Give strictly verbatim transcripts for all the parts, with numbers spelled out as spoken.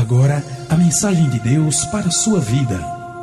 agora a mensagem de Deus para a sua vida.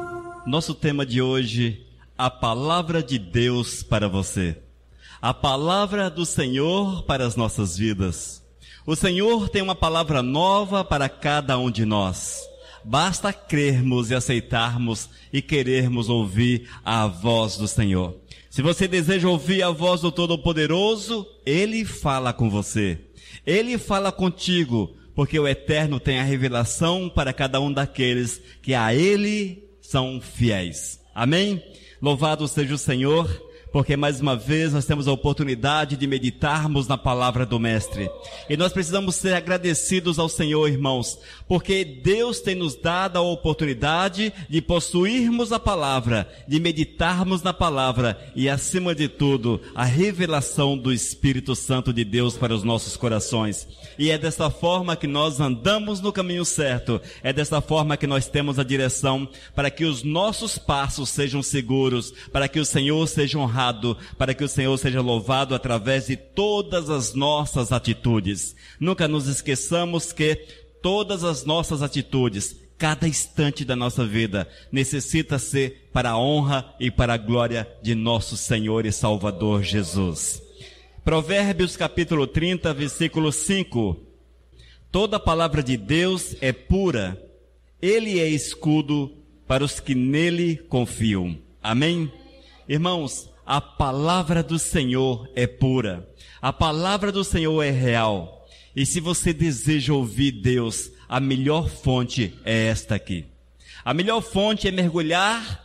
Nosso tema de hoje, a palavra de Deus para você. A palavra do Senhor para as nossas vidas. O Senhor tem uma palavra nova para cada um de nós. Basta crermos e aceitarmos e querermos ouvir a voz do Senhor. Se você deseja ouvir a voz do Todo-Poderoso, Ele fala com você. Ele fala contigo, porque o Eterno tem a revelação para cada um daqueles que a Ele são fiéis. Amém? Louvado seja o Senhor, porque mais uma vez nós temos a oportunidade de meditarmos na palavra do Mestre. E nós precisamos ser agradecidos ao Senhor, irmãos, porque Deus tem nos dado a oportunidade de possuirmos a palavra, de meditarmos na palavra e, acima de tudo, a revelação do Espírito Santo de Deus para os nossos corações. E é dessa forma que nós andamos no caminho certo, é dessa forma que nós temos a direção para que os nossos passos sejam seguros, para que o Senhor seja honrado, para que o Senhor seja louvado através de todas as nossas atitudes. Nunca nos esqueçamos que todas as nossas atitudes, cada instante da nossa vida, necessita ser para a honra e para a glória de nosso Senhor e Salvador Jesus. Provérbios capítulo trinta, versículo cinco. Toda a palavra de Deus é pura, Ele é escudo para os que nele confiam. Amém? Irmãos, a palavra do Senhor é pura, a palavra do Senhor é real. E se você deseja ouvir Deus, a melhor fonte é esta aqui. A melhor fonte é mergulhar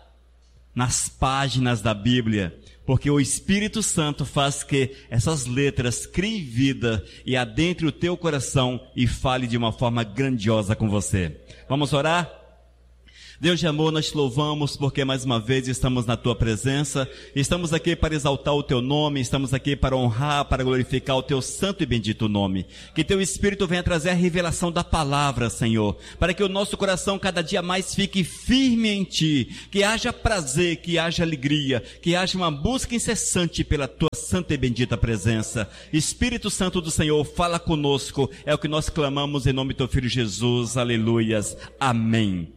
nas páginas da Bíblia, porque o Espírito Santo faz que essas letras criem vida e adentre o teu coração e fale de uma forma grandiosa com você. Vamos orar? Deus de amor, nós te louvamos porque mais uma vez estamos na tua presença, estamos aqui para exaltar o teu nome, estamos aqui para honrar, para glorificar o teu santo e bendito nome. Que teu Espírito venha trazer a revelação da palavra, Senhor, para que o nosso coração cada dia mais fique firme em ti, que haja prazer, que haja alegria, que haja uma busca incessante pela tua santa e bendita presença. Espírito Santo do Senhor, fala conosco, é o que nós clamamos em nome do teu Filho Jesus, aleluias, amém.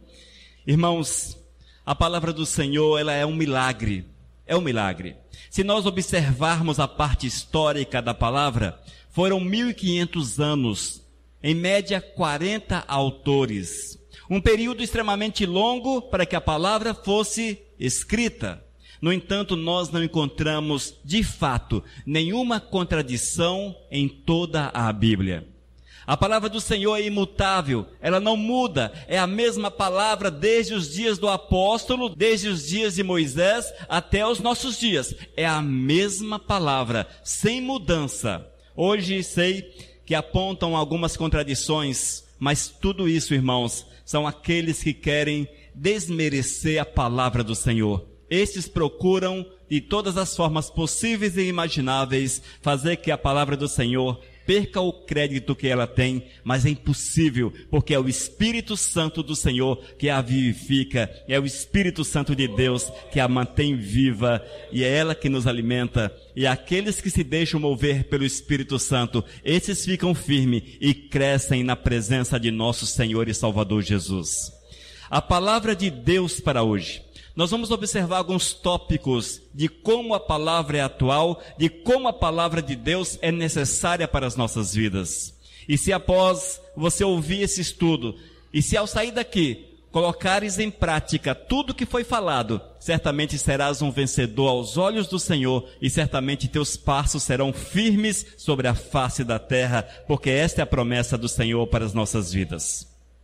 Irmãos, a palavra do Senhor, ela é um milagre, é um milagre. Se nós observarmos a parte histórica da palavra, foram mil e quinhentos anos, em média quarenta autores. Um período extremamente longo para que a palavra fosse escrita. No entanto, nós não encontramos, de fato, nenhuma contradição em toda a Bíblia. A palavra do Senhor é imutável, ela não muda, é a mesma palavra desde os dias do apóstolo, desde os dias de Moisés até os nossos dias. É a mesma palavra, sem mudança. Hoje sei que apontam algumas contradições, mas tudo isso, irmãos, são aqueles que querem desmerecer a palavra do Senhor. Estes procuram, de todas as formas possíveis e imagináveis, fazer que a palavra do Senhor perca o crédito que ela tem, mas é impossível, porque é o Espírito Santo do Senhor que a vivifica, é o Espírito Santo de Deus que a mantém viva, e é ela que nos alimenta, e aqueles que se deixam mover pelo Espírito Santo, esses ficam firmes e crescem na presença de nosso Senhor e Salvador Jesus. A palavra de Deus para hoje. Nós vamos observar alguns tópicos de como a palavra é atual, de como a palavra de Deus é necessária para as nossas vidas. E se após você ouvir esse estudo, e se ao sair daqui, colocares em prática tudo que foi falado, certamente serás um vencedor aos olhos do Senhor, e certamente teus passos serão firmes sobre a face da terra, porque esta é a promessa do Senhor para as nossas vidas.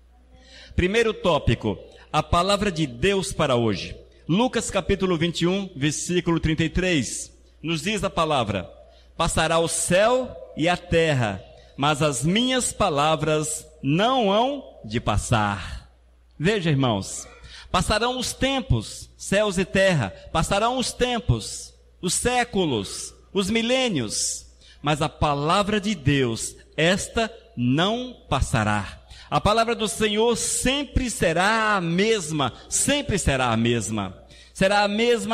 Primeiro tópico, a palavra de Deus para hoje. Lucas capítulo vinte e um, versículo trinta e três, nos diz a palavra: passará o céu e a terra, mas as minhas palavras não hão de passar. Veja, irmãos, passarão os tempos, céus e terra, passarão os tempos, os séculos, os milênios, mas a palavra de Deus, esta não passará. A palavra do Senhor sempre será a mesma, sempre será a mesma. Será a mesma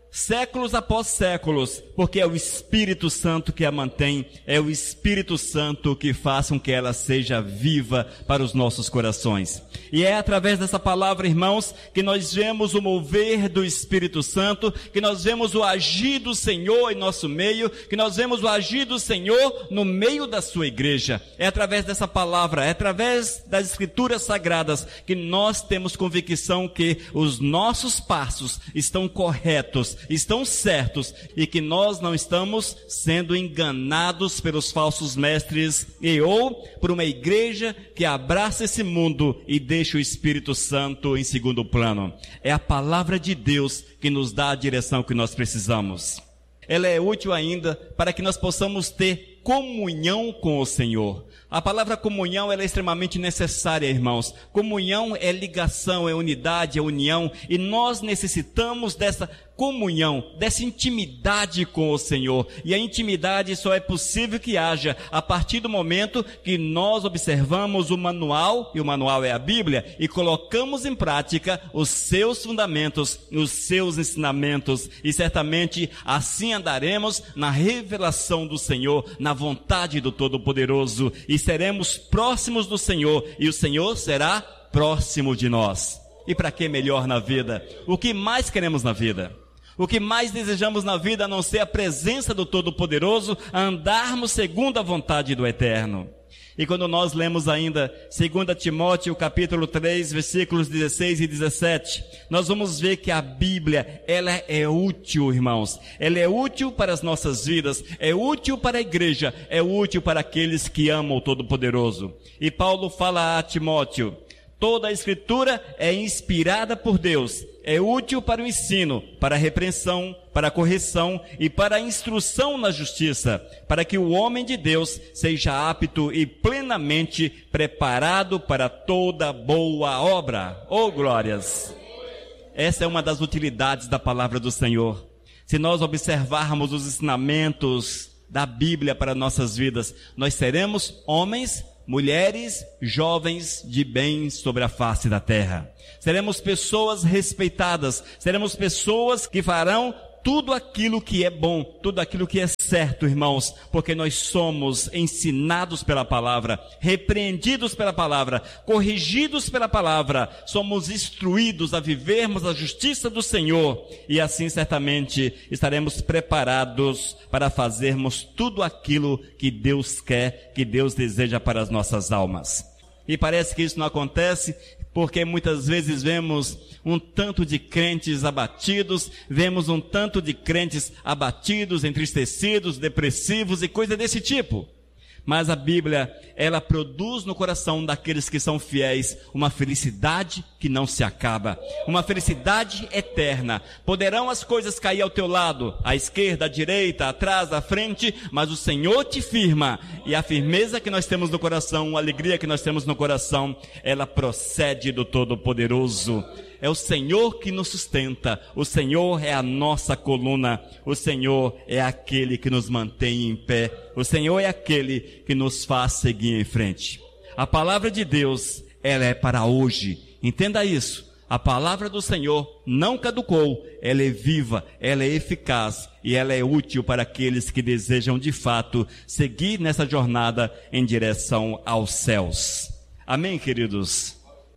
séculos após séculos, porque é o Espírito Santo que a mantém, é o Espírito Santo que faz com que ela seja viva para os nossos corações. E é através dessa palavra, irmãos, que nós vemos o mover do Espírito Santo, que nós vemos o agir do Senhor em nosso meio, que nós vemos o agir do Senhor no meio da sua igreja. É através dessa palavra, é através das Escrituras Sagradas, que nós temos convicção que os nossos passos estão corretos, estão certos, e que nós não estamos sendo enganados pelos falsos mestres e ou por uma igreja que abraça esse mundo e deixa o Espírito Santo em segundo plano. É a palavra de Deus que nos dá a direção que nós precisamos. Ela é útil ainda para que nós possamos ter comunhão com o Senhor. A palavra comunhão ela é extremamente necessária, irmãos. Comunhão é ligação, é unidade, é união, e nós necessitamos dessa comunhão, dessa intimidade com o Senhor. E a intimidade só é possível que haja a partir do momento que nós observamos o manual, e o manual é a Bíblia, e colocamos em prática os seus fundamentos, os seus ensinamentos, e certamente assim andaremos na revelação do Senhor, na vontade do Todo-Poderoso, e seremos próximos do Senhor, e o Senhor será próximo de nós. E para que melhor na vida? O que mais queremos na vida? O que mais desejamos na vida a não ser a presença do Todo-Poderoso, a andarmos segundo a vontade do Eterno. E quando nós lemos ainda dois Timóteo capítulo três, versículos dezesseis e dezessete, nós vamos ver que a Bíblia, ela é útil, irmãos. Ela é útil para as nossas vidas, é útil para a igreja, é útil para aqueles que amam o Todo-Poderoso. E Paulo fala a Timóteo: toda a Escritura é inspirada por Deus, é útil para o ensino, para a repreensão, para a correção e para a instrução na justiça, para que o homem de Deus seja apto e plenamente preparado para toda boa obra. Oh, glórias! Essa é uma das utilidades da palavra do Senhor. Se nós observarmos os ensinamentos da Bíblia para nossas vidas, nós seremos homens, mulheres, jovens de bem sobre a face da terra. Seremos pessoas respeitadas, seremos pessoas que farão tudo aquilo que é bom, tudo aquilo que é certo, irmãos, porque nós somos ensinados pela palavra, repreendidos pela palavra, corrigidos pela palavra, somos instruídos a vivermos a justiça do Senhor, e assim certamente estaremos preparados para fazermos tudo aquilo que Deus quer, que Deus deseja para as nossas almas. E parece que isso não acontece porque muitas vezes vemos um tanto de crentes abatidos, vemos um tanto de crentes abatidos, entristecidos, depressivos e coisa desse tipo. Mas a Bíblia, ela produz no coração daqueles que são fiéis uma felicidade que não se acaba, uma felicidade eterna. Poderão as coisas cair ao teu lado, à esquerda, à direita, atrás, à frente, mas o Senhor te firma, e a firmeza que nós temos no coração, a alegria que nós temos no coração, ela procede do Todo-Poderoso. É o Senhor que nos sustenta, o Senhor é a nossa coluna, o Senhor é aquele que nos mantém em pé, o Senhor é aquele que nos faz seguir em frente. A palavra de Deus, ela é para hoje, entenda isso. A palavra do Senhor não caducou, ela é viva, ela é eficaz e ela é útil para aqueles que desejam de fato seguir nessa jornada em direção aos céus. Amém, queridos?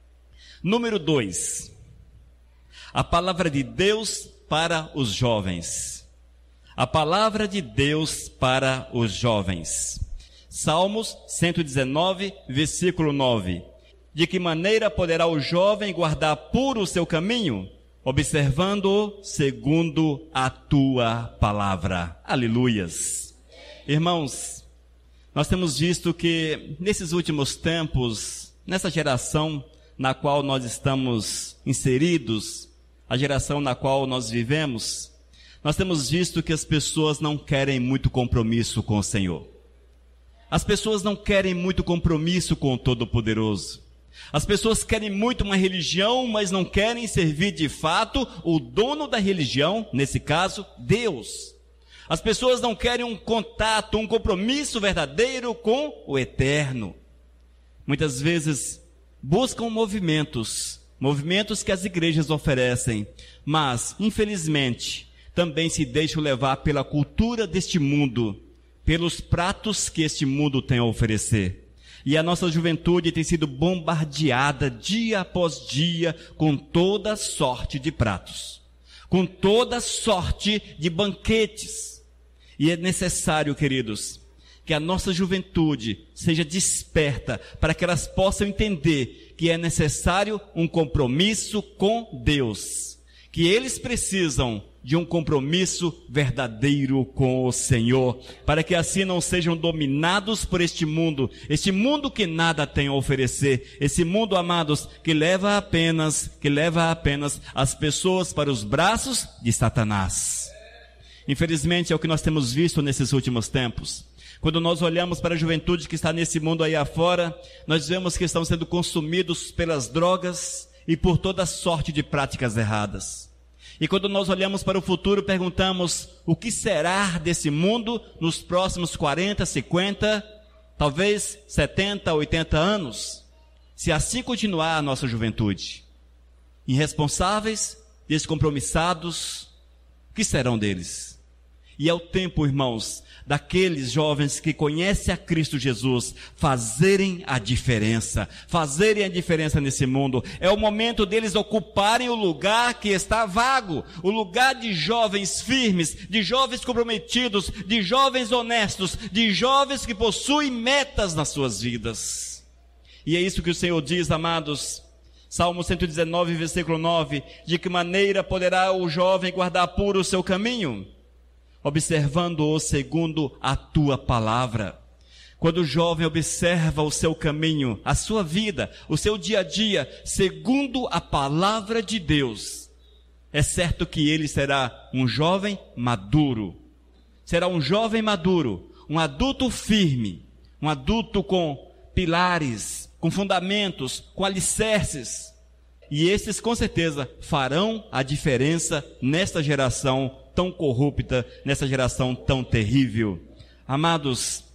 Número dois. A palavra de Deus para os jovens. A palavra de Deus para os jovens. Salmos cento e dezenove, versículo nove. De que maneira poderá o jovem guardar puro o seu caminho? Observando-o segundo a tua palavra. Aleluias. Irmãos, nós temos visto que nesses últimos tempos, nessa geração na qual nós estamos inseridos, a geração na qual nós vivemos, nós temos visto que as pessoas não querem muito compromisso com o Senhor. As pessoas não querem muito compromisso com o Todo-Poderoso. As pessoas querem muito uma religião, mas não querem servir de fato o dono da religião, nesse caso, Deus. As pessoas não querem um contato, um compromisso verdadeiro com o Eterno. Muitas vezes buscam movimentos, movimentos que as igrejas oferecem, mas, infelizmente, também se deixam levar pela cultura deste mundo, pelos pratos que este mundo tem a oferecer. E a nossa juventude tem sido bombardeada dia após dia com toda sorte de pratos, com toda sorte de banquetes. E é necessário, queridos, que a nossa juventude seja desperta para que elas possam entender que é necessário um compromisso com Deus, que eles precisam de um compromisso verdadeiro com o Senhor, para que assim não sejam dominados por este mundo, este mundo que nada tem a oferecer, esse mundo, amados, que leva apenas, que leva apenas as pessoas para os braços de Satanás. Infelizmente é o que nós temos visto nesses últimos tempos. Quando nós olhamos para a juventude que está nesse mundo aí afora, nós vemos que estão sendo consumidos pelas drogas e por toda sorte de práticas erradas. E quando nós olhamos para o futuro, perguntamos, o que será desse mundo nos próximos quarenta, cinquenta, talvez setenta, oitenta anos? Se assim continuar a nossa juventude. Irresponsáveis, descompromissados, o que serão deles? E é o tempo, irmãos, daqueles jovens que conhecem a Cristo Jesus fazerem a diferença, fazerem a diferença nesse mundo. É o momento deles ocuparem o lugar que está vago, o lugar de jovens firmes, de jovens comprometidos, de jovens honestos, de jovens que possuem metas nas suas vidas. E é isso que o Senhor diz, amados. Salmo cento e dezenove, versículo nove, de que maneira poderá o jovem guardar puro o seu caminho? Observando-o segundo a tua palavra. Quando o jovem observa o seu caminho, a sua vida, o seu dia a dia, segundo a palavra de Deus, é certo que ele será um jovem maduro. Será um jovem maduro, um adulto firme, um adulto com pilares, com fundamentos, com alicerces. E esses, com certeza, farão a diferença nesta geração tão corrupta, nessa geração tão terrível. Amados,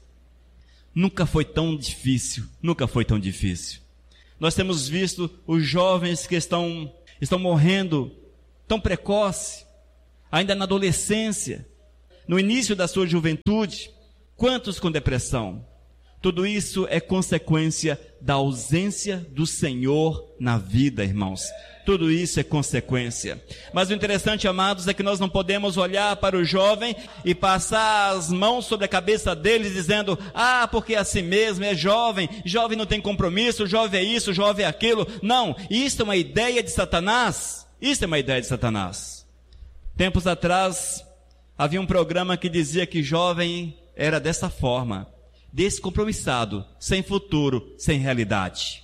nunca foi tão difícil, nunca foi tão difícil. Nós temos visto os jovens que estão, estão morrendo tão precoce, ainda na adolescência, no início da sua juventude, quantos com depressão. Tudo isso é consequência da ausência do Senhor na vida, irmãos. Tudo isso é consequência. Mas o interessante, amados, é que nós não podemos olhar para o jovem e passar as mãos sobre a cabeça deles dizendo, ah, porque é assim mesmo, é jovem, jovem não tem compromisso, jovem é isso, jovem é aquilo. Não, isso é uma ideia de Satanás. Isso é uma ideia de Satanás. Tempos atrás, havia um programa que dizia que jovem era dessa forma, descompromissado, sem futuro, sem realidade.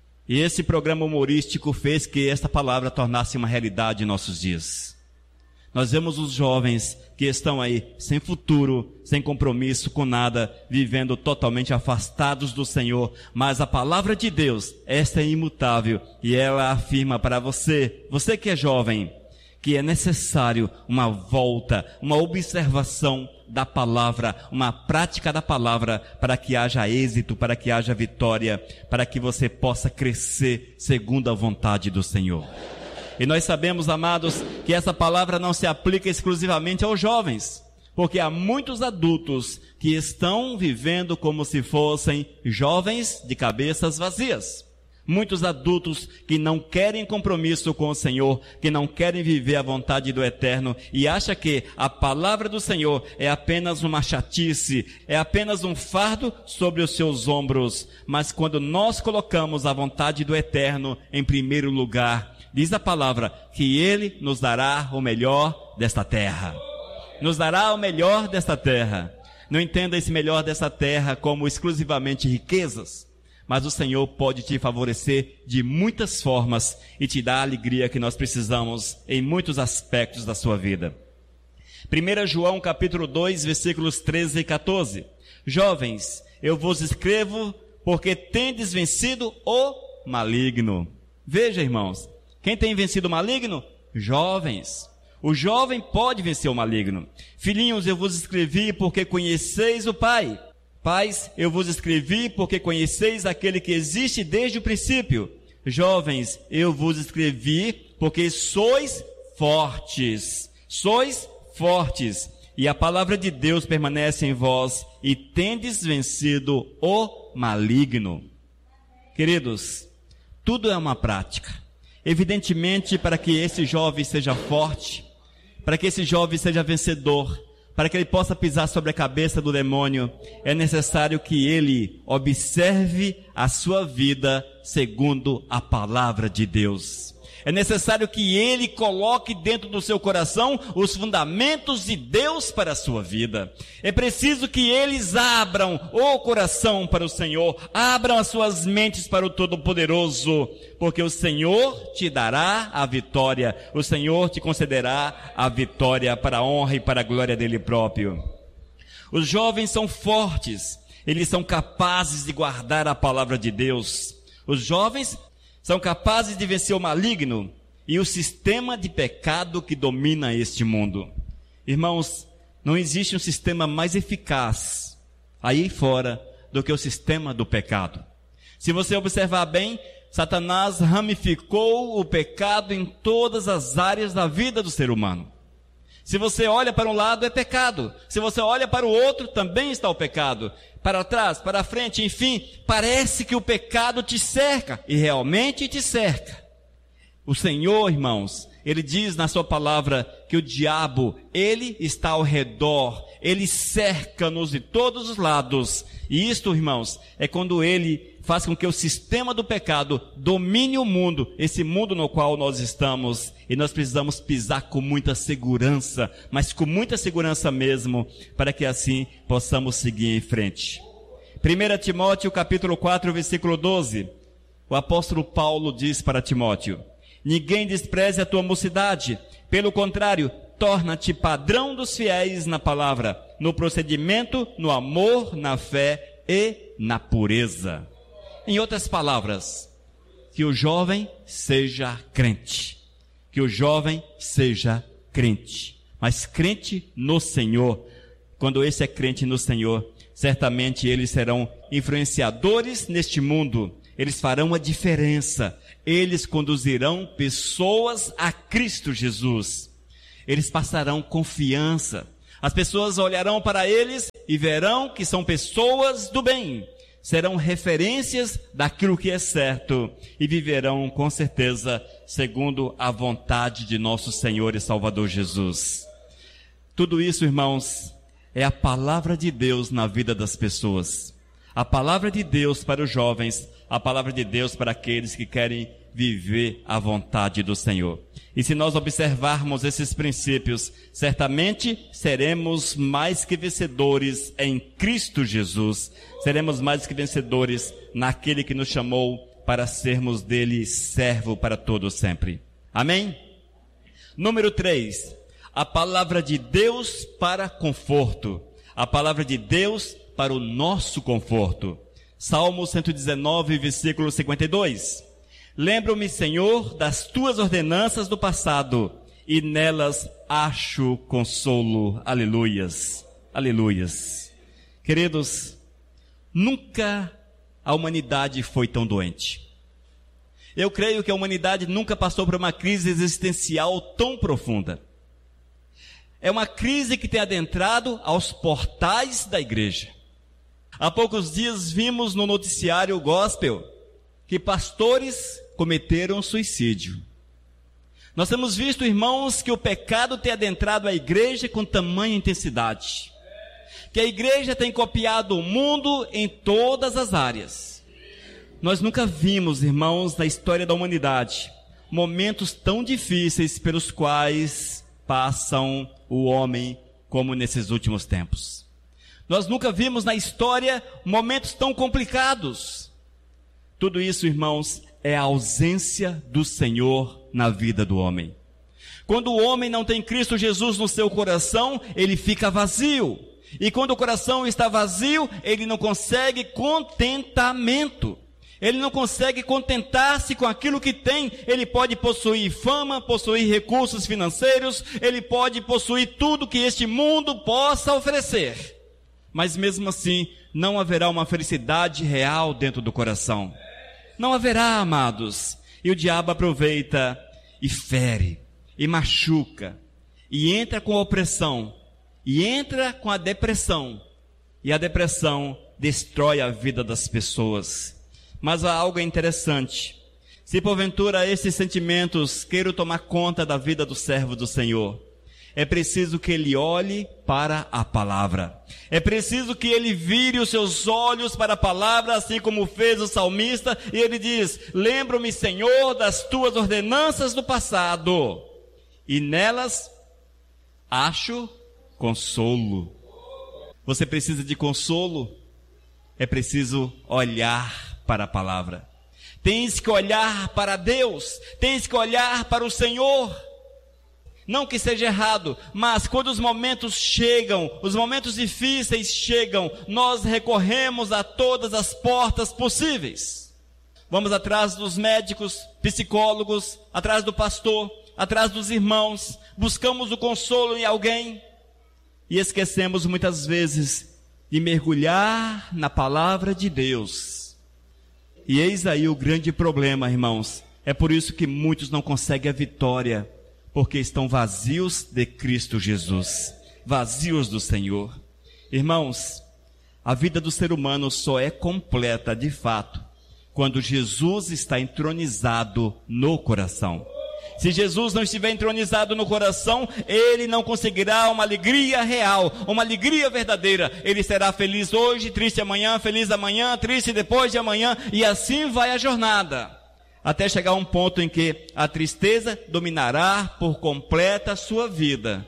E esse programa humorístico fez que esta palavra tornasse uma realidade em nossos dias. Nós vemos os jovens que estão aí sem futuro, sem compromisso com nada, vivendo totalmente afastados do Senhor. Mas a palavra de Deus, esta é imutável e ela afirma para você, você que é jovem, que é necessário uma volta, uma observação da palavra, uma prática da palavra, para que haja êxito, para que haja vitória, para que você possa crescer segundo a vontade do Senhor. E nós sabemos, amados, que essa palavra não se aplica exclusivamente aos jovens, porque há muitos adultos que estão vivendo como se fossem jovens de cabeças vazias. Muitos adultos que não querem compromisso com o Senhor, que não querem viver a vontade do Eterno e acham que a palavra do Senhor é apenas uma chatice, é apenas um fardo sobre os seus ombros. Mas quando nós colocamos a vontade do Eterno em primeiro lugar, diz a palavra que Ele nos dará o melhor desta terra. Nos dará o melhor desta terra. Não entenda esse melhor desta terra como exclusivamente riquezas. Mas o Senhor pode te favorecer de muitas formas e te dar a alegria que nós precisamos em muitos aspectos da sua vida. primeiro João capítulo dois, versículos treze e quatorze. Jovens, eu vos escrevo porque tendes vencido o maligno. Veja, irmãos, quem tem vencido o maligno? Jovens. O jovem pode vencer o maligno. Filhinhos, eu vos escrevi porque conheceis o Pai. Pais, eu vos escrevi porque conheceis aquele que existe desde o princípio. Jovens, eu vos escrevi porque sois fortes. Sois fortes, e a palavra de Deus permanece em vós, e tendes vencido o maligno. Queridos, tudo é uma prática. Evidentemente, para que esse jovem seja forte, para que esse jovem seja vencedor, para que ele possa pisar sobre a cabeça do demônio, é necessário que ele observe a sua vida segundo a palavra de Deus. É necessário que ele coloque dentro do seu coração os fundamentos de Deus para a sua vida. É preciso que eles abram o coração para o Senhor, abram as suas mentes para o Todo-Poderoso, porque o Senhor te dará a vitória, o Senhor te concederá a vitória para a honra e para a glória dele próprio. Os jovens são fortes, eles são capazes de guardar a palavra de Deus. Os jovens são capazes de vencer o maligno e o sistema de pecado que domina este mundo. Irmãos, não existe um sistema mais eficaz aí fora do que o sistema do pecado. Se você observar bem, Satanás ramificou o pecado em todas as áreas da vida do ser humano. Se você olha para um lado, é pecado. Se você olha para o outro, também está o pecado. Para trás, para frente, enfim, parece que o pecado te cerca, e realmente te cerca. O Senhor, irmãos, Ele diz na sua palavra que o diabo, ele está ao redor, ele cerca-nos de todos os lados. E isto, irmãos, é quando ele faz com que o sistema do pecado domine o mundo, esse mundo no qual nós estamos, e nós precisamos pisar com muita segurança, mas com muita segurança mesmo, para que assim possamos seguir em frente. primeira Timóteo capítulo quatro, versículo doze, o apóstolo Paulo diz para Timóteo: ninguém despreze a tua mocidade, pelo contrário, torna-te padrão dos fiéis na palavra, no procedimento, no amor, na fé e na pureza. Em outras palavras, que o jovem seja crente, que o jovem seja crente, mas crente no Senhor. Quando esse é crente no Senhor, certamente eles serão influenciadores neste mundo, eles farão a diferença, eles conduzirão pessoas a Cristo Jesus, eles passarão confiança, as pessoas olharão para eles e verão que são pessoas do bem, serão referências daquilo que é certo e viverão com certeza segundo a vontade de nosso Senhor e Salvador Jesus. Tudo isso, irmãos, é a palavra de Deus na vida das pessoas. A palavra de Deus para os jovens, a palavra de Deus para aqueles que querem viver a vontade do Senhor. E se nós observarmos esses princípios, certamente seremos mais que vencedores em Cristo Jesus. Seremos mais que vencedores naquele que nos chamou para sermos dele servo para todo sempre. Amém? Número três, a palavra de Deus para conforto. A palavra de Deus para o nosso conforto. Salmo cento e dezenove, versículo cinquenta e dois. Lembro-me, Senhor, das tuas ordenanças do passado, e nelas acho consolo. Aleluias, aleluias. Queridos, nunca a humanidade foi tão doente. Eu creio que a humanidade nunca passou por uma crise existencial tão profunda. É uma crise que tem adentrado aos portais da igreja. Há poucos dias vimos no noticiário gospel que pastores cometeram suicídio. Nós temos visto, irmãos, que o pecado tem adentrado a igreja com tamanha intensidade. Que a igreja tem copiado o mundo em todas as áreas. Nós nunca vimos, irmãos, na história da humanidade, momentos tão difíceis pelos quais passam o homem como nesses últimos tempos. Nós nunca vimos na história momentos tão complicados. Tudo isso, irmãos, é a ausência do Senhor na vida do homem. Quando o homem não tem Cristo Jesus no seu coração, ele fica vazio. E quando o coração está vazio, ele não consegue contentamento. Ele não consegue contentar-se com aquilo que tem. Ele pode possuir fama, possuir recursos financeiros, ele pode possuir tudo que este mundo possa oferecer. Mas mesmo assim, não haverá uma felicidade real dentro do coração. Não haverá, amados. E o diabo aproveita e fere, e machuca, e entra com a opressão, e entra com a depressão, e a depressão destrói a vida das pessoas. Mas há algo interessante. Se porventura esses sentimentos queiram tomar conta da vida do servo do Senhor, é preciso que ele olhe para a palavra. É preciso que ele vire os seus olhos para a palavra, assim como fez o salmista, e ele diz: lembro-me, Senhor, das tuas ordenanças do passado, e nelas acho consolo. Você precisa de consolo? É preciso olhar para a palavra. Tens que olhar para Deus, tens que olhar para o Senhor. Não que seja errado, mas quando os momentos chegam, os momentos difíceis chegam, nós recorremos a todas as portas possíveis. Vamos atrás dos médicos, psicólogos, atrás do pastor, atrás dos irmãos, buscamos o consolo em alguém e esquecemos muitas vezes de mergulhar na palavra de Deus. E eis aí o grande problema, irmãos. É por isso que muitos não conseguem a vitória, porque estão vazios de Cristo Jesus, vazios do Senhor. Irmãos, a vida do ser humano só é completa de fato quando Jesus está entronizado no coração. Se Jesus não estiver entronizado no coração, ele não conseguirá uma alegria real, uma alegria verdadeira. Ele será feliz hoje, triste amanhã, feliz amanhã, triste depois de amanhã, e assim vai a jornada. Até chegar a um ponto em que a tristeza dominará por completa a sua vida.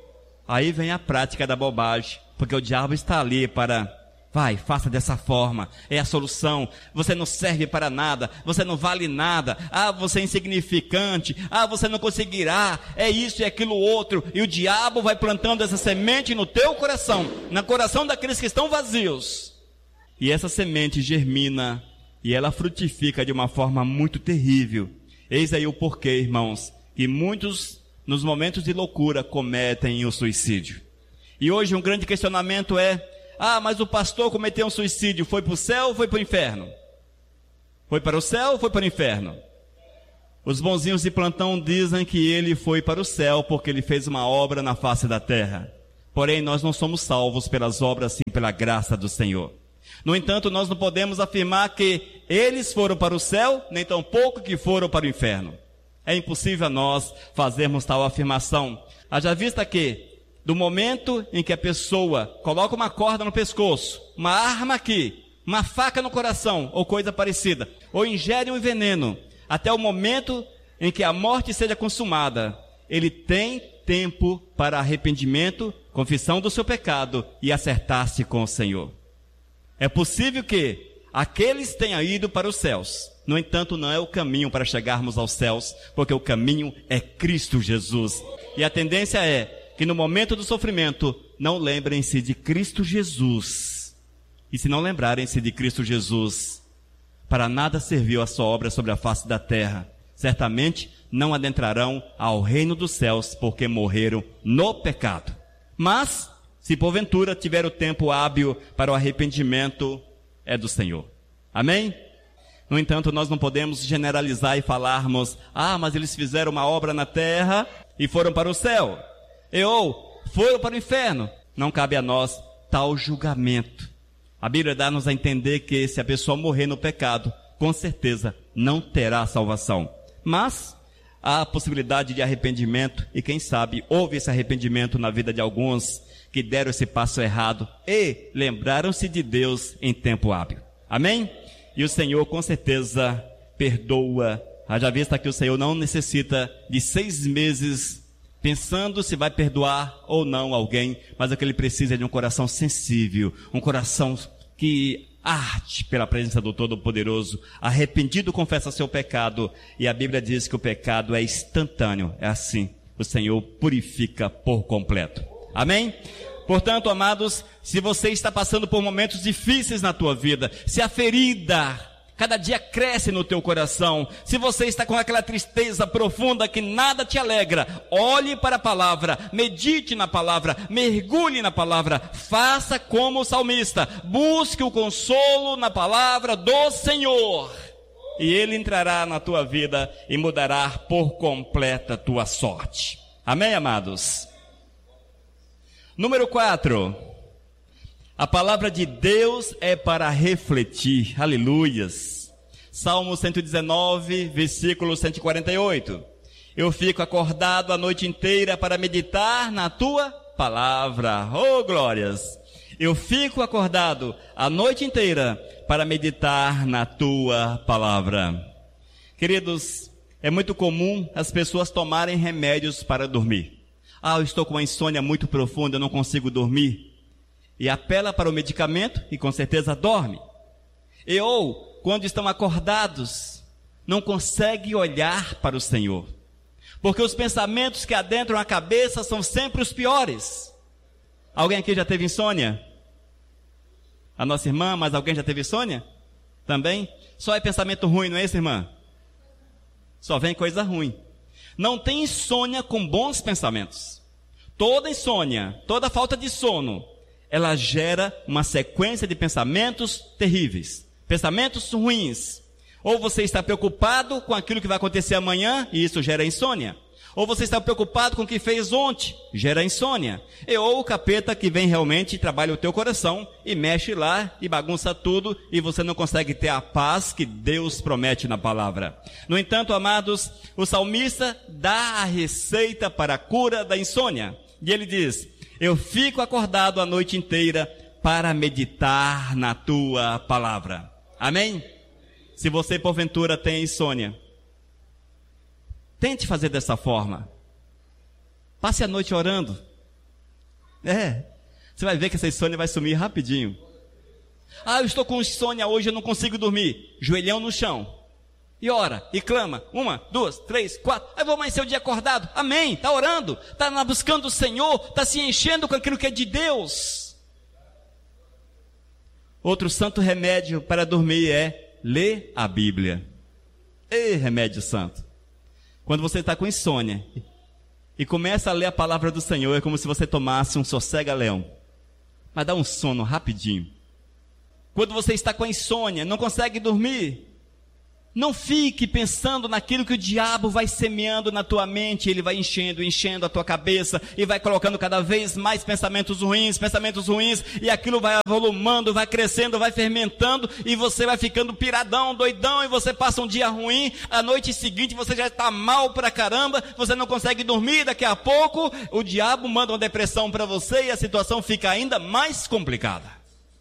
Aí vem a prática da bobagem, porque o diabo está ali para... Vai, faça dessa forma, é a solução. Você não serve para nada, você não vale nada. Ah, você é insignificante. Ah, você não conseguirá. É isso e aquilo outro. E o diabo vai plantando essa semente no teu coração, no coração daqueles que estão vazios. E essa semente germina e ela frutifica de uma forma muito terrível. Eis aí o porquê, irmãos, que muitos, nos momentos de loucura, cometem o suicídio. E hoje um grande questionamento é: ah, mas o pastor cometeu um suicídio, foi para o céu ou foi para o inferno? Foi para o céu ou foi para o inferno? Os bonzinhos de plantão dizem que ele foi para o céu porque ele fez uma obra na face da terra. Porém, nós não somos salvos pelas obras, sim pela graça do Senhor. No entanto, nós não podemos afirmar que eles foram para o céu, nem tampouco que foram para o inferno. É impossível a nós fazermos tal afirmação. Haja vista que, do momento em que a pessoa coloca uma corda no pescoço, uma arma aqui, uma faca no coração, ou coisa parecida, ou ingere um veneno, até o momento em que a morte seja consumada, ele tem tempo para arrependimento, confissão do seu pecado e acertar-se com o Senhor. É possível que aqueles tenham ido para os céus, no entanto não é o caminho para chegarmos aos céus, porque o caminho é Cristo Jesus. E a tendência é que no momento do sofrimento, não lembrem-se de Cristo Jesus. E se não lembrarem-se de Cristo Jesus, para nada serviu a sua obra sobre a face da terra. Certamente não adentrarão ao reino dos céus, porque morreram no pecado. Mas, se porventura tiver o tempo hábil para o arrependimento, é do Senhor. Amém? No entanto, nós não podemos generalizar e falarmos: ah, mas eles fizeram uma obra na terra e foram para o céu. E ou foram para o inferno. Não cabe a nós tal julgamento. A Bíblia dá-nos a entender que se a pessoa morrer no pecado, com certeza não terá salvação. Mas há a possibilidade de arrependimento, e quem sabe houve esse arrependimento na vida de alguns que deram esse passo errado e lembraram-se de Deus em tempo hábil. Amém? E o Senhor com certeza perdoa. Haja vista que o Senhor não necessita de seis meses pensando se vai perdoar ou não alguém, mas o que ele precisa é de um coração sensível, um coração que arde pela presença do Todo-Poderoso, arrependido confessa seu pecado, e a Bíblia diz que o pecado é instantâneo, é assim, o Senhor purifica por completo. Amém? Portanto, amados, se você está passando por momentos difíceis na tua vida, se a ferida cada dia cresce no teu coração, se você está com aquela tristeza profunda que nada te alegra, olhe para a palavra, medite na palavra, mergulhe na palavra, faça como o salmista, busque o consolo na palavra do Senhor, e Ele entrará na tua vida e mudará por completa a tua sorte. Amém, amados? Número quatro. A palavra de Deus é para refletir. Aleluias. Salmo cento e dezenove, versículo cento e quarenta e oito. Eu fico acordado a noite inteira para meditar na tua palavra. Oh, glórias! Eu fico acordado a noite inteira para meditar na tua palavra. Queridos, é muito comum as pessoas tomarem remédios para dormir. Ah, eu estou com uma insônia muito profunda, eu não consigo dormir. E apela para o medicamento e com certeza dorme. E ou, quando estão acordados, não conseguem olhar para o Senhor. Porque os pensamentos que adentram a cabeça são sempre os piores. Alguém aqui já teve insônia? A nossa irmã, mas alguém já teve insônia? Também? Só é pensamento ruim, não é isso, irmã? Só vem coisa ruim. Não tem insônia com bons pensamentos. Toda insônia, toda falta de sono, ela gera uma sequência de pensamentos terríveis. Pensamentos ruins. Ou você está preocupado com aquilo que vai acontecer amanhã, e isso gera insônia. Ou você está preocupado com o que fez ontem, gera insônia. E ou o capeta que vem realmente e trabalha o teu coração, e mexe lá, e bagunça tudo, e você não consegue ter a paz que Deus promete na palavra. No entanto, amados, o salmista dá a receita para a cura da insônia. E ele diz, eu fico acordado a noite inteira para meditar na tua palavra. Amém? Se você porventura tem insônia, tente fazer dessa forma. Passe a noite orando. É, você vai ver que essa insônia vai sumir rapidinho. Ah, eu estou com insônia hoje, eu não consigo dormir. Joelhão no chão. E ora, e clama. Uma, duas, três, quatro. Aí vou amanhecer o dia acordado. Amém, está orando. Está buscando o Senhor. Está se enchendo com aquilo que é de Deus. Outro santo remédio para dormir é ler a Bíblia. Ei, remédio santo. Quando você está com insônia e começa a ler a palavra do Senhor, é como se você tomasse um sossega-leão. Mas dá um sono rapidinho. Quando você está com insônia, não consegue dormir, não fique pensando naquilo que o diabo vai semeando na tua mente. Ele vai enchendo, enchendo a tua cabeça e vai colocando cada vez mais pensamentos ruins, pensamentos ruins, e aquilo vai avolumando, vai crescendo, vai fermentando, e você vai ficando piradão, doidão, e você passa um dia ruim, a noite seguinte você já está mal pra caramba, você não consegue dormir, daqui a pouco o diabo manda uma depressão para você e a situação fica ainda mais complicada.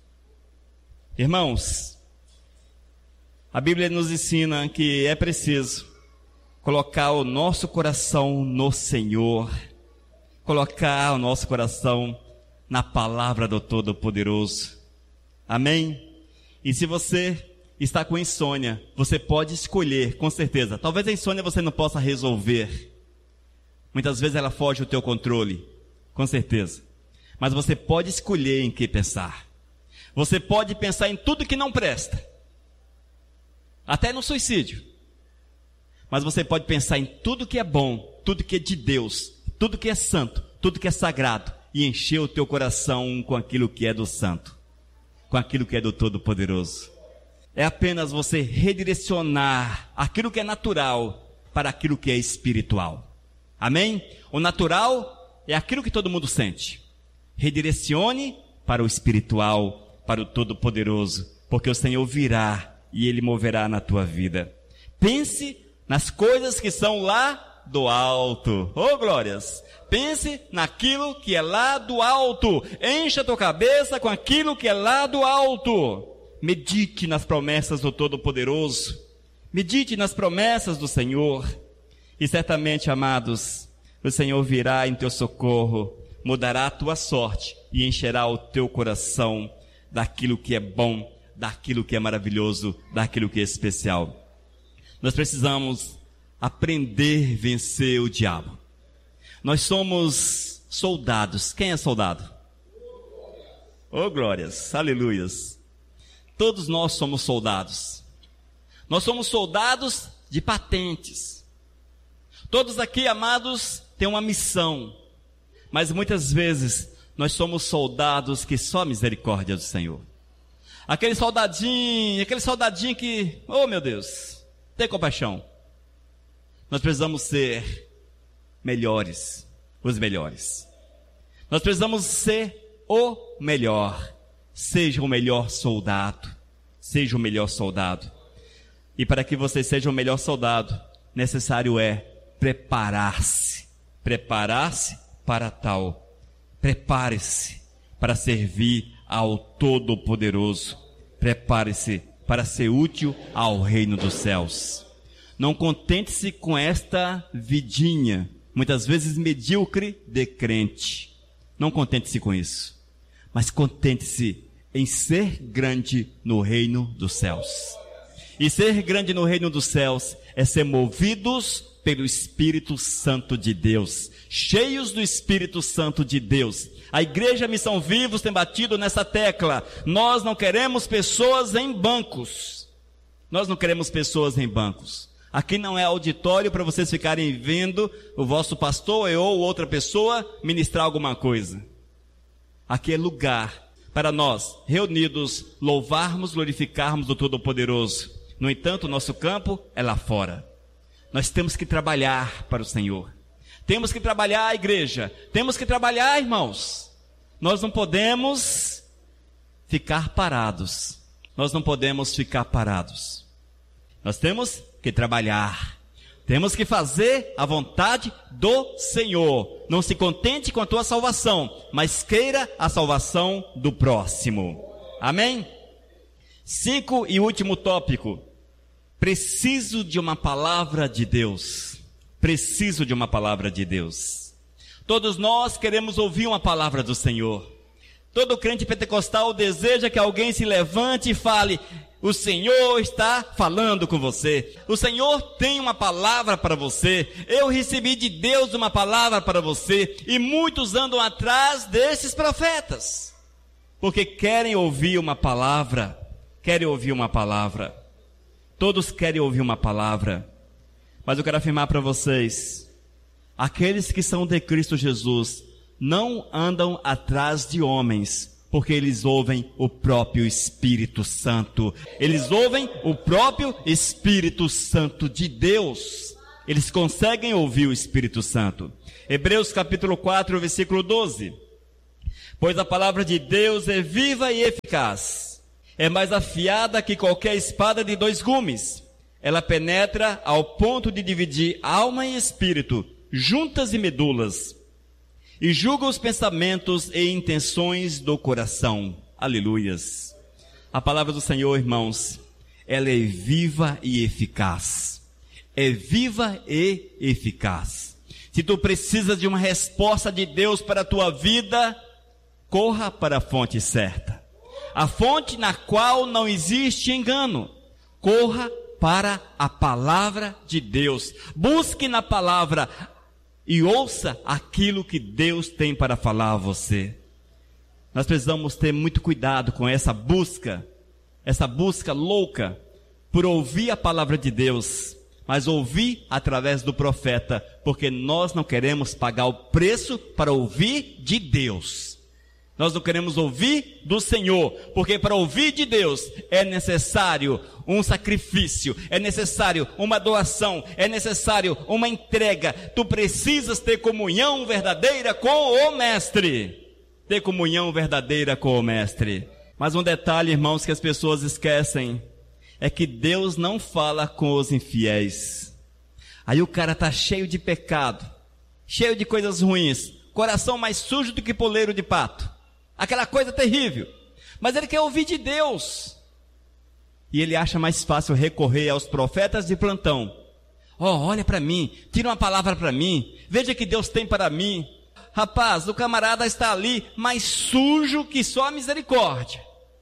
Irmãos, a Bíblia nos ensina que é preciso colocar o nosso coração no Senhor, colocar o nosso coração na palavra do Todo-Poderoso. Amém? E se você está com insônia, você pode escolher, com certeza. Talvez a insônia você não possa resolver. Muitas vezes ela foge do teu controle, com certeza. Mas você pode escolher em que pensar. Você pode pensar em tudo que não presta. Até no suicídio. Mas você pode pensar em tudo que é bom, tudo que é de Deus, tudo que é santo, tudo que é sagrado, e encher o teu coração com aquilo que é do santo, com aquilo que é do Todo-Poderoso. É apenas você redirecionar aquilo que é natural para aquilo que é espiritual. Amém? O natural é aquilo que todo mundo sente. Redirecione para o espiritual, para o Todo-Poderoso, porque o Senhor virá e Ele moverá na tua vida. Pense nas coisas que são lá do alto. Oh, glórias! Pense naquilo que é lá do alto. Encha a tua cabeça com aquilo que é lá do alto. Medite nas promessas do Todo-Poderoso. Medite nas promessas do Senhor. E certamente, amados, o Senhor virá em teu socorro, mudará a tua sorte e encherá o teu coração daquilo que é bom, daquilo que é maravilhoso, daquilo que é especial. Nós precisamos aprender a vencer o diabo. Nós somos soldados. Quem é soldado? Oh, glórias, aleluias. Todos nós somos soldados. Nós somos soldados de patentes. Todos aqui, amados, têm uma missão. Mas muitas vezes nós somos soldados que só a misericórdia do Senhor. Aquele soldadinho, aquele soldadinho que, oh meu Deus, tem compaixão. Nós precisamos ser melhores. os melhores. Nós precisamos ser o melhor. Seja o melhor soldado. Seja o melhor soldado. E para que você seja o melhor soldado, necessário é preparar-se. Preparar-se para tal. Prepare-se para servir ao Todo-Poderoso. Prepare-se para ser útil ao reino dos céus. Não contente-se com esta vidinha, muitas vezes medíocre, de crente. Não contente-se com isso, mas contente-se em ser grande no reino dos céus. E ser grande no reino dos céus é ser movidos pelo Espírito Santo de Deus, cheios do Espírito Santo de Deus. A Igreja Missão Vivos tem batido nessa tecla. Nós não queremos pessoas em bancos. Nós não queremos pessoas em bancos. Aqui não é auditório para vocês ficarem vendo o vosso pastor ou outra pessoa ministrar alguma coisa. Aqui é lugar para nós, reunidos, louvarmos, glorificarmos o Todo-Poderoso. No entanto, o nosso campo é lá fora. Nós temos que trabalhar para o Senhor. Temos que trabalhar a igreja. Temos que trabalhar, irmãos. Nós não podemos ficar parados. Nós não podemos ficar parados. Nós temos que trabalhar. Temos que fazer a vontade do Senhor. Não se contente com a tua salvação, mas queira a salvação do próximo. Amém? Cinco e último tópico. Preciso de uma palavra de Deus. Preciso de uma palavra de Deus. Todos nós queremos ouvir uma palavra do Senhor. Todo crente pentecostal deseja que alguém se levante e fale: o Senhor está falando com você. O Senhor tem uma palavra para você. Eu recebi de Deus uma palavra para você. E muitos andam atrás desses profetas, porque querem ouvir uma palavra. Querem ouvir uma palavra. Todos querem ouvir uma palavra. Mas eu quero afirmar para vocês, aqueles que são de Cristo Jesus não andam atrás de homens, porque eles ouvem o próprio Espírito Santo. Eles ouvem o próprio Espírito Santo de Deus. Eles conseguem ouvir o Espírito Santo. Hebreus capítulo quatro, versículo doze. Pois a palavra de Deus é viva e eficaz. É mais afiada que qualquer espada de dois gumes. Ela penetra ao ponto de dividir alma e espírito, juntas e medulas, e julga os pensamentos e intenções do coração. Aleluias. A palavra do Senhor, irmãos, ela é viva e eficaz. É viva e eficaz. Se tu precisas de uma resposta de Deus para a tua vida, corra para a fonte certa. A fonte na qual não existe engano. Corra para a palavra de Deus. Busque na palavra e ouça aquilo que Deus tem para falar a você. Nós precisamos ter muito cuidado com essa busca, essa busca louca por ouvir a palavra de Deus, mas ouvir através do profeta, porque nós não queremos pagar o preço para ouvir de Deus. Nós não queremos ouvir do Senhor, porque para ouvir de Deus é necessário um sacrifício, é necessário uma doação, é necessário uma entrega. Tu precisas ter comunhão verdadeira com o Mestre. Ter comunhão verdadeira com o Mestre. Mas um detalhe, irmãos, que as pessoas esquecem, é que Deus não fala com os infiéis. Aí o cara está cheio de pecado, cheio de coisas ruins, coração mais sujo do que poleiro de pato. Aquela coisa terrível. Mas ele quer ouvir de Deus. E ele acha mais fácil recorrer aos profetas de plantão. Ó, oh, olha para mim, tira uma palavra para mim, veja que Deus tem para mim. Rapaz, o camarada está ali mais sujo que só a misericórdia.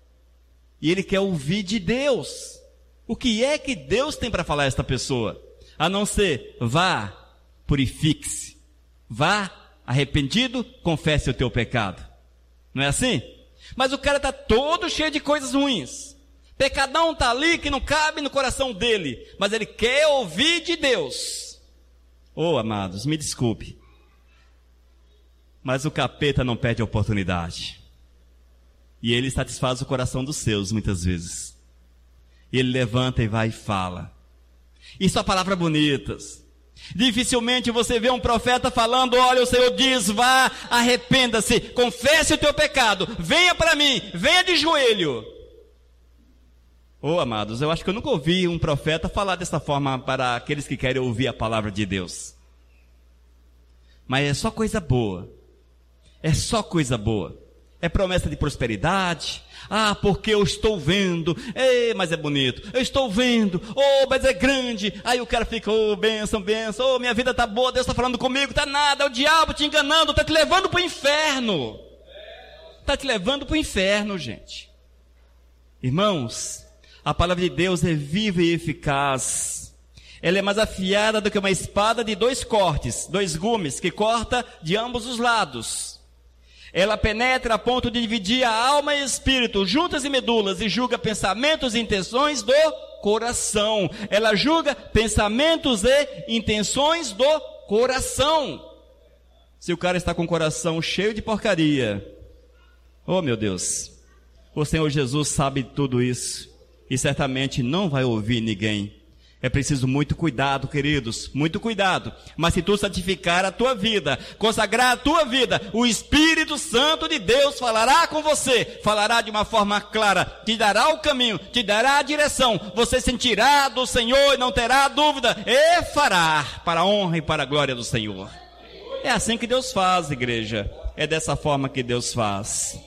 E ele quer ouvir de Deus. O que é que Deus tem para falar a esta pessoa? A não ser, vá, purifique-se. Vá, arrependido, confesse o teu pecado. Não é assim? Mas o cara está todo cheio de coisas ruins. Pecadão está ali que não cabe no coração dele. Mas ele quer ouvir de Deus. Oh, amados, me desculpe. Mas o capeta não perde a oportunidade. E ele satisfaz o coração dos seus muitas vezes. E ele levanta e vai e fala. E só palavras bonitas. Dificilmente você vê um profeta falando: olha, o Senhor diz, vá, arrependa-se, confesse o teu pecado, venha para mim, venha de joelho. Oh, amados, eu acho que eu nunca ouvi um profeta falar dessa forma para aqueles que querem ouvir a palavra de Deus. Mas é só coisa boa, é só coisa boa, é promessa de prosperidade. Ah, porque eu estou vendo, ei, mas é bonito, eu estou vendo, oh, mas é grande. Aí o cara fica: oh, bênção, bênção, oh, minha vida está boa, Deus está falando comigo. Está nada, é o diabo te enganando, está te levando para o inferno, está te levando para o inferno, gente. Irmãos, a palavra de Deus é viva e eficaz, ela é mais afiada do que uma espada de dois cortes, dois gumes, que corta de ambos os lados. Ela penetra a ponto de dividir a alma e espírito, juntas e medulas, e julga pensamentos e intenções do coração. Ela julga pensamentos e intenções do coração. Se o cara está com o coração cheio de porcaria, oh meu Deus, o Senhor Jesus sabe tudo isso, e certamente não vai ouvir ninguém. É preciso muito cuidado, queridos, muito cuidado. Mas se tu santificar a tua vida, consagrar a tua vida, o Espírito Santo de Deus falará com você, falará de uma forma clara, te dará o caminho, te dará a direção, você sentirá do Senhor e não terá dúvida, e fará para a honra e para a glória do Senhor. É assim que Deus faz, igreja, é dessa forma que Deus faz.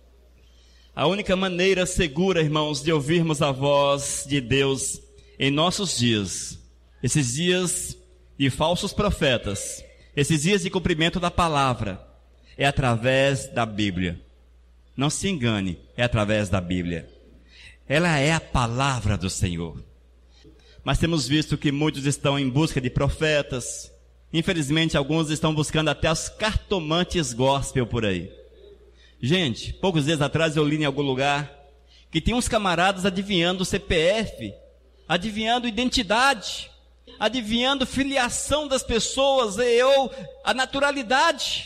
A única maneira segura, irmãos, de ouvirmos a voz de Deus em nossos dias, esses dias de falsos profetas, esses dias de cumprimento da palavra, é através da Bíblia. Não se engane, é através da Bíblia. Ela é a palavra do Senhor. Mas temos visto que muitos estão em busca de profetas. Infelizmente, alguns estão buscando até os cartomantes gospel por aí. Gente, poucos dias atrás eu li em algum lugar que tem uns camaradas adivinhando o C P F, adivinhando identidade, adivinhando filiação das pessoas, e ou a naturalidade.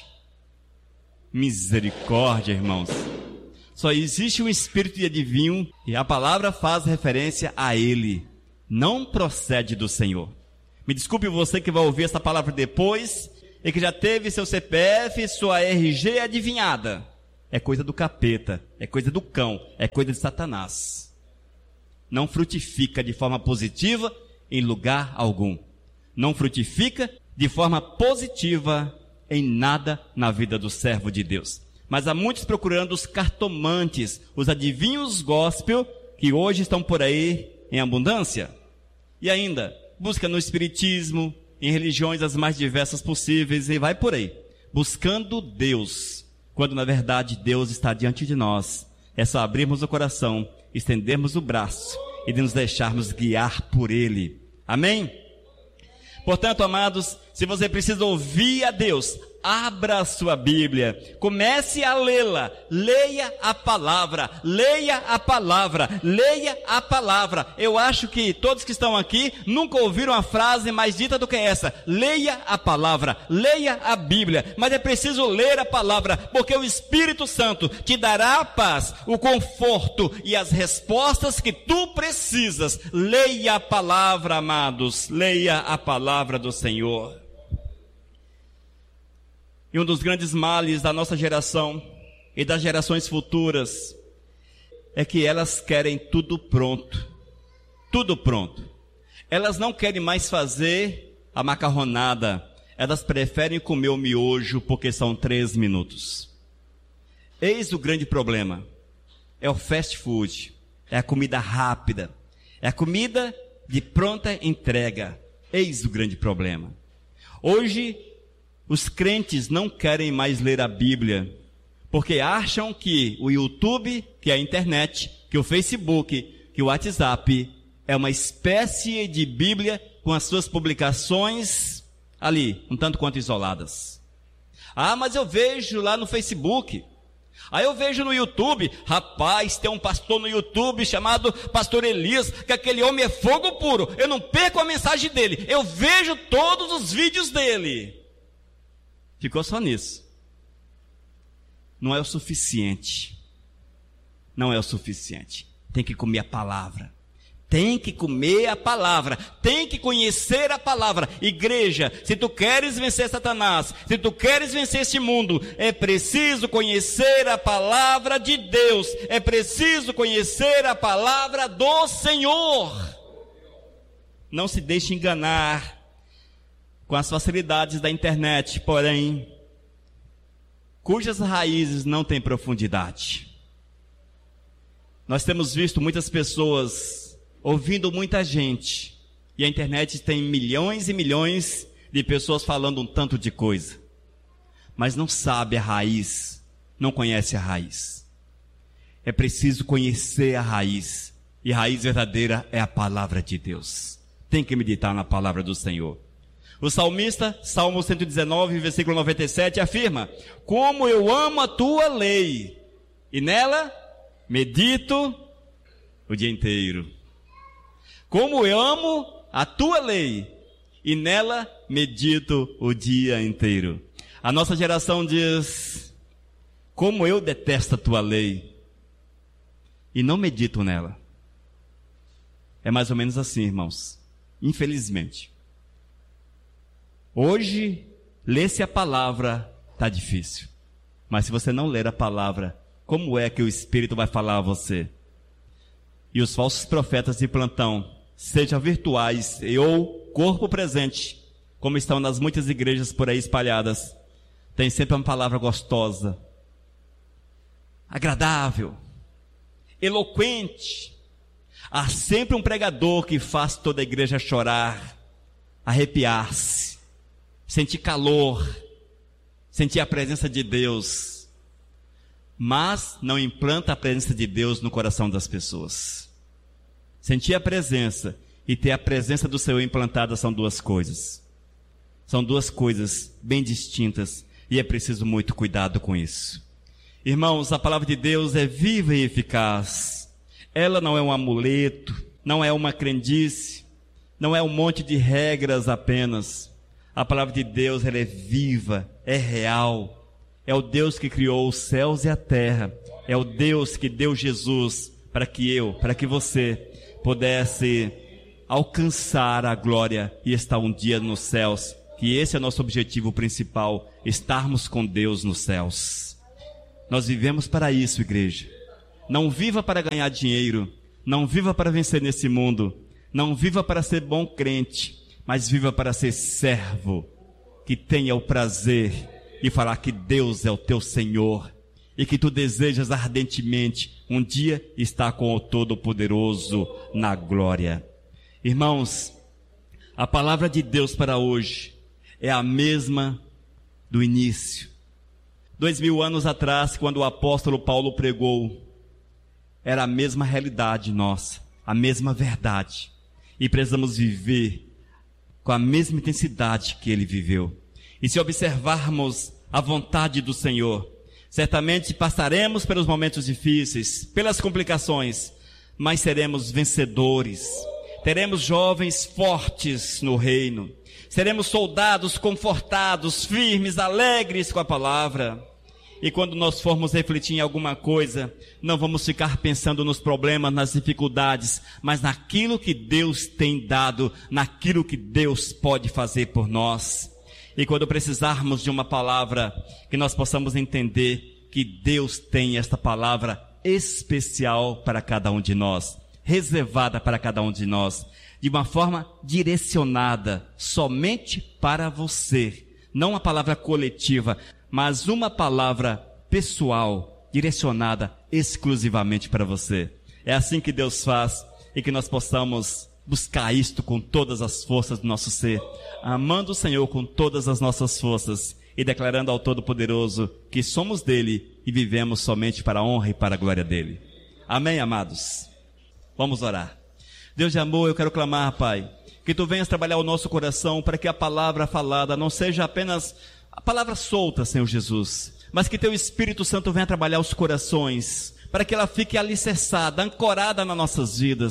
Misericórdia, irmãos. Só existe um espírito de adivinho, e a palavra faz referência a ele. Não procede do Senhor. Me desculpe você que vai ouvir essa palavra depois, e que já teve seu C P F, sua R G adivinhada. É coisa do capeta, é coisa do cão, é coisa de Satanás. Não frutifica de forma positiva em lugar algum. Não frutifica de forma positiva em nada na vida do servo de Deus. Mas há muitos procurando os cartomantes, os adivinhos gospel, que hoje estão por aí em abundância. E ainda, busca no espiritismo, em religiões as mais diversas possíveis, e vai por aí, buscando Deus, quando na verdade Deus está diante de nós. É só abrirmos o coração, estendermos o braço e de nos deixarmos guiar por Ele. Amém? Portanto, amados, se você precisa ouvir a Deus, abra a sua Bíblia, comece a lê-la, leia a palavra, leia a palavra, leia a palavra. Eu acho que todos que estão aqui nunca ouviram a frase mais dita do que essa: leia a palavra, leia a Bíblia. Mas é preciso ler a palavra, porque o Espírito Santo te dará a paz, o conforto e as respostas que tu precisas. Leia a palavra, amados, leia a palavra do Senhor. E um dos grandes males da nossa geração e das gerações futuras é que elas querem tudo pronto, tudo pronto. Elas não querem mais fazer a macarronada, elas preferem comer o miojo porque são três minutos. Eis o grande problema, é o fast food, é a comida rápida, é a comida de pronta entrega. Eis o grande problema. Hoje, os crentes não querem mais ler a Bíblia, porque acham que o YouTube, que a internet, que o Facebook, que o WhatsApp, é uma espécie de Bíblia com as suas publicações ali, um tanto quanto isoladas. Ah, mas eu vejo lá no Facebook, aí eu vejo no YouTube, rapaz, tem um pastor no YouTube chamado Pastor Elias, que aquele homem é fogo puro, eu não perco a mensagem dele, eu vejo todos os vídeos dele. Ficou só nisso. Não é o suficiente. Não é o suficiente. Tem que comer a palavra. Tem que comer a palavra, tem que conhecer a palavra. Igreja, se tu queres vencer Satanás, se tu queres vencer este mundo, é preciso conhecer a palavra de Deus, é preciso conhecer a palavra do Senhor. Não se deixe enganar com as facilidades da internet, porém, cujas raízes não têm profundidade. Nós temos visto muitas pessoas ouvindo muita gente, e a internet tem milhões e milhões de pessoas falando um tanto de coisa, mas não sabe a raiz, não conhece a raiz. É preciso conhecer a raiz, e a raiz verdadeira é a palavra de Deus. Tem que meditar na palavra do Senhor. O salmista, Salmo cento e dezenove, versículo noventa e sete, afirma: como eu amo a tua lei, e nela medito o dia inteiro. Como eu amo a tua lei, e nela medito o dia inteiro. A nossa geração diz: como eu detesto a tua lei, e não medito nela. É mais ou menos assim, irmãos, infelizmente. Hoje, ler-se a palavra está difícil, mas se você não ler a palavra, como é que o Espírito vai falar a você? E os falsos profetas de plantão, sejam virtuais e ou corpo presente, como estão nas muitas igrejas por aí espalhadas, tem sempre uma palavra gostosa, agradável, eloquente. Há sempre um pregador que faz toda a igreja chorar, arrepiar-se, sentir calor, sentir a presença de Deus, mas não implanta a presença de Deus no coração das pessoas. Sentir a presença e ter a presença do Senhor implantada são duas coisas. São duas coisas bem distintas e é preciso muito cuidado com isso. Irmãos, a palavra de Deus é viva e eficaz. Ela não é um amuleto, não é uma crendice, não é um monte de regras apenas. A palavra de Deus, ela é viva, é real. É o Deus que criou os céus e a terra. É o Deus que deu Jesus para que eu, para que você pudesse alcançar a glória e estar um dia nos céus, que esse é o nosso objetivo principal, estarmos com Deus nos céus. Nós vivemos para isso, igreja. Não viva para ganhar dinheiro, não viva para vencer nesse mundo, não viva para ser bom crente, mas viva para ser servo, que tenha o prazer de falar que Deus é o teu Senhor, e que tu desejas ardentemente um dia estar com o Todo-Poderoso na glória. Irmãos, a palavra de Deus para hoje é a mesma do início. Dois mil anos atrás, quando o apóstolo Paulo pregou, era a mesma realidade nossa, a mesma verdade. E precisamos viver com a mesma intensidade que ele viveu. E se observarmos a vontade do Senhor, certamente passaremos pelos momentos difíceis, pelas complicações, mas seremos vencedores. Teremos jovens fortes no reino. Seremos soldados confortados, firmes, alegres com a palavra. E quando nós formos refletir em alguma coisa, não vamos ficar pensando nos problemas, nas dificuldades, mas naquilo que Deus tem dado, naquilo que Deus pode fazer por nós. E quando precisarmos de uma palavra, que nós possamos entender que Deus tem esta palavra especial para cada um de nós, reservada para cada um de nós, de uma forma direcionada somente para você. Não uma palavra coletiva, mas uma palavra pessoal, direcionada exclusivamente para você. É assim que Deus faz, e que nós possamos buscar isto com todas as forças do nosso ser, amando o Senhor com todas as nossas forças e declarando ao Todo-Poderoso que somos dele e vivemos somente para a honra e para a glória dele. Amém, amados? Vamos orar. Deus de amor, eu quero clamar, Pai, que tu venhas trabalhar o nosso coração para que a palavra falada não seja apenas a palavra solta, Senhor Jesus, mas que teu Espírito Santo venha trabalhar os corações para que ela fique alicerçada, ancorada nas nossas vidas,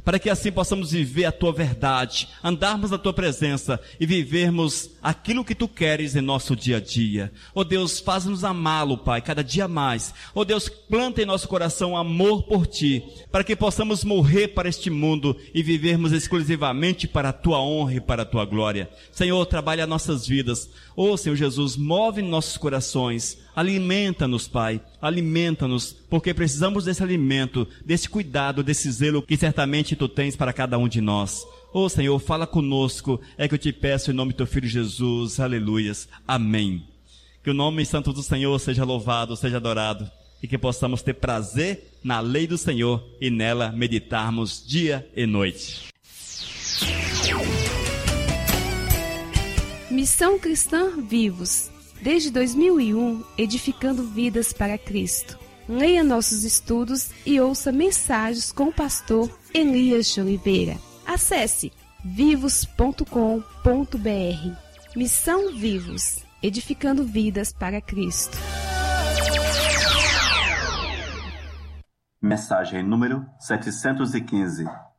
para que assim possamos viver a Tua verdade, andarmos na Tua presença e vivermos aquilo que Tu queres em nosso dia a dia. Ó Deus, faz-nos amá-lo, Pai, cada dia mais. Ó Deus, planta em nosso coração amor por Ti, para que possamos morrer para este mundo e vivermos exclusivamente para a Tua honra e para a Tua glória. Senhor, trabalha nossas vidas. Ó Senhor Jesus, move nossos corações, alimenta-nos, Pai, alimenta-nos, porque precisamos desse alimento, desse cuidado, desse zelo que certamente Tu tens para cada um de nós. Ó Senhor, fala conosco, é que eu te peço em nome do Teu Filho Jesus, aleluias, amém. Que o nome santo do Senhor seja louvado, seja adorado, e que possamos ter prazer na lei do Senhor e nela meditarmos dia e noite. Missão Cristã Vivos, desde dois mil e um, edificando vidas para Cristo. Leia nossos estudos e ouça mensagens com o pastor Elias de Oliveira. Acesse vivos ponto com ponto br. Missão Vivos, edificando vidas para Cristo. Mensagem número setecentos e quinze.